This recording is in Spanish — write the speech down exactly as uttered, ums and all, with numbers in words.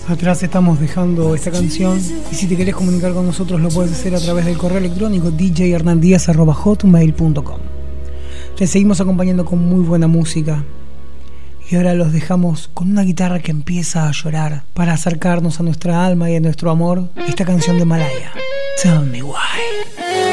Atrás estamos dejando esta canción y si te querés comunicar con nosotros lo puedes hacer a través del correo electrónico d j hernandíaz arroba hotmail punto com. Te seguimos acompañando con muy buena música y ahora los dejamos con una guitarra que empieza a llorar para acercarnos a nuestra alma y a nuestro amor, esta canción de Malaya, Tell Me Why.